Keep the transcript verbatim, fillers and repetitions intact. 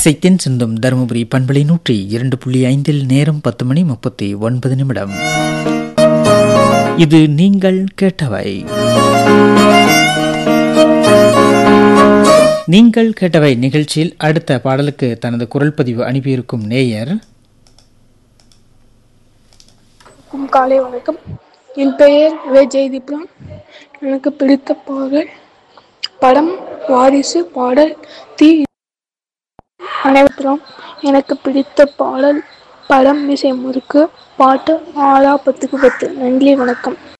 இசைத்தேன் சிந்தும் தருமபுரி பண்பலை நூற்றி இரண்டு புள்ளி ஐந்தில் நேரம் பத்து மணி முப்பத்தி ஒன்பது நிமிடம். இது நீங்கள் கேட்டவை. நீங்கள் கேட்டவை நிகழ்ச்சியில் அடுத்த பாடலுக்கு தனது குரல் பதிவு அனுப்பியிருக்கும் நேயர், காலை வணக்கம். என் பெயர் வே ஜெய்தீப்ரான். எனக்கு பிடித்த பாடல் படம் வாரிசு. பாடல் தீ. அனைவரும் எனக்கு பிடித்த பாடல் படம் இசை முறுக்கு. பாட்டு ஆலா பத்துக்கு பத்து. நன்றி, வணக்கம்.